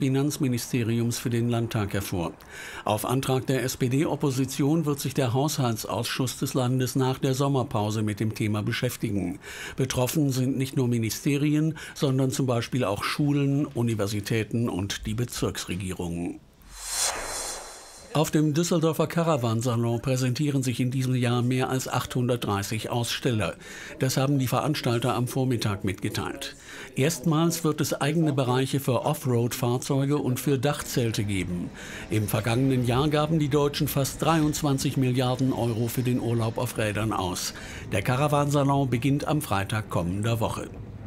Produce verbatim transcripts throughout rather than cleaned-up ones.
Finanzministeriums für den Landtag hervor. Auf Antrag der S P D-Opposition wird sich der Haushaltsausschuss des Landes nach der Sommerpause mit dem Thema beschäftigen. Betroffen sind nicht nur Ministerien, sondern zum Beispiel auch Schulen, Universitäten und die Bezirksregierungen. Auf dem Düsseldorfer Caravansalon präsentieren sich in diesem Jahr mehr als achthundertdreißig Aussteller. Das haben die Veranstalter am Vormittag mitgeteilt. Erstmals wird es eigene Bereiche für Offroad-Fahrzeuge und für Dachzelte geben. Im vergangenen Jahr gaben die Deutschen fast dreiundzwanzig Milliarden Euro für den Urlaub auf Rädern aus. Der Caravansalon beginnt am Freitag kommender Woche.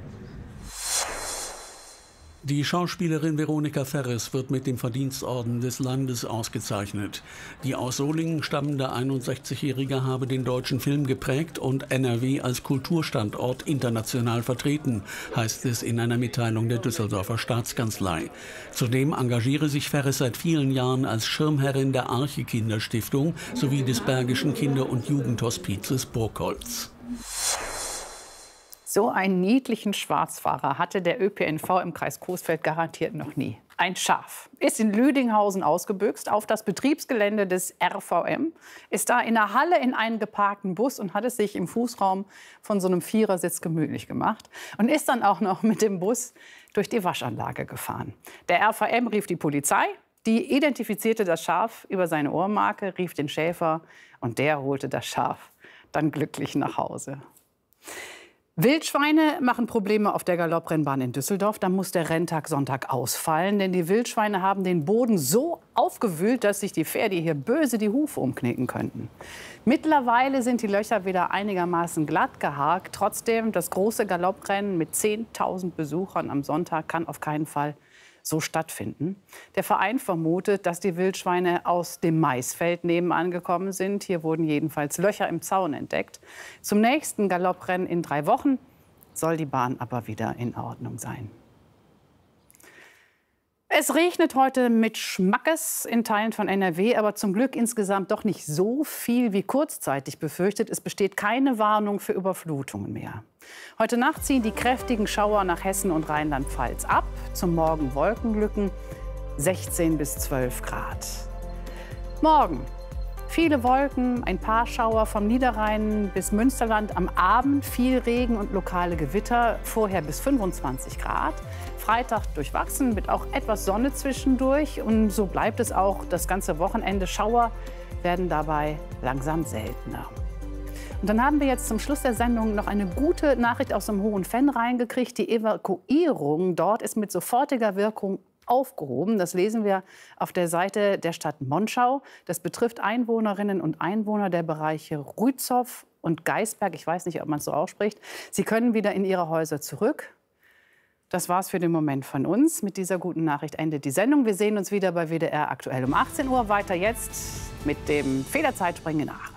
Die Schauspielerin Veronika Ferres wird mit dem Verdienstorden des Landes ausgezeichnet. Die aus Solingen stammende einundsechzigjährige habe den deutschen Film geprägt und N R W als Kulturstandort international vertreten, heißt es in einer Mitteilung der Düsseldorfer Staatskanzlei. Zudem engagiere sich Ferres seit vielen Jahren als Schirmherrin der Arche-Kinderstiftung sowie des Bergischen Kinder- und Jugendhospizes Burgholz. So einen niedlichen Schwarzfahrer hatte der Ö P N V im Kreis Coesfeld garantiert noch nie. Ein Schaf ist in Lüdinghausen ausgebüxt auf das Betriebsgelände des R V M, ist da in der Halle in einen geparkten Bus und hat es sich im Fußraum von so einem Vierersitz gemütlich gemacht und ist dann auch noch mit dem Bus durch die Waschanlage gefahren. Der R V M rief die Polizei, die identifizierte das Schaf über seine Ohrmarke, rief den Schäfer und der holte das Schaf dann glücklich nach Hause. Wildschweine machen Probleme auf der Galopprennbahn in Düsseldorf. Da muss der Renntag Sonntag ausfallen, denn die Wildschweine haben den Boden so aufgewühlt, dass sich die Pferde hier böse die Hufe umknicken könnten. Mittlerweile sind die Löcher wieder einigermaßen glatt geharkt. Trotzdem, das große Galopprennen mit zehntausend Besuchern am Sonntag kann auf keinen Fall so stattfinden. Der Verein vermutet, dass die Wildschweine aus dem Maisfeld nebenan gekommen sind. Hier wurden jedenfalls Löcher im Zaun entdeckt. Zum nächsten Galopprennen in drei Wochen soll die Bahn aber wieder in Ordnung sein. Es regnet heute mit Schmackes in Teilen von N R W, aber zum Glück insgesamt doch nicht so viel wie kurzzeitig befürchtet. Es besteht keine Warnung für Überflutungen mehr. Heute Nacht ziehen die kräftigen Schauer nach Hessen und Rheinland-Pfalz ab. Zum Morgen Wolkenlücken, sechzehn bis zwölf Grad. Morgen viele Wolken, ein paar Schauer vom Niederrhein bis Münsterland. Am Abend viel Regen und lokale Gewitter, vorher bis fünfundzwanzig Grad. Freitag durchwachsen mit auch etwas Sonne zwischendurch. Und so bleibt es auch das ganze Wochenende. Schauer werden dabei langsam seltener. Und dann haben wir jetzt zum Schluss der Sendung noch eine gute Nachricht aus dem Hohenfenn reingekriegt. Die Evakuierung dort ist mit sofortiger Wirkung aufgehoben. Das lesen wir auf der Seite der Stadt Monschau. Das betrifft Einwohnerinnen und Einwohner der Bereiche Rützow und Geisberg. Ich weiß nicht, ob man es so ausspricht. Sie können wieder in ihre Häuser zurück. Das war's für den Moment von uns. Mit dieser guten Nachricht endet die Sendung. Wir sehen uns wieder bei W D R aktuell um achtzehn Uhr. Weiter jetzt mit dem Federzeitspringen nach.